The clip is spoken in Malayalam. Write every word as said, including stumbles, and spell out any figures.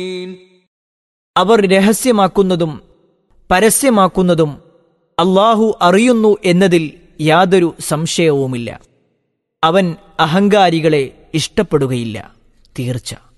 അവർ രഹസ്യമാക്കുന്നതും പരസ്യമാക്കുന്നതും അല്ലാഹു അറിയുന്നു എന്നതിൽ യാതൊരു സംശയവുമില്ല. അവൻ അഹങ്കാരികളെ ഇഷ്ടപ്പെടുകയില്ല. തീർച്ച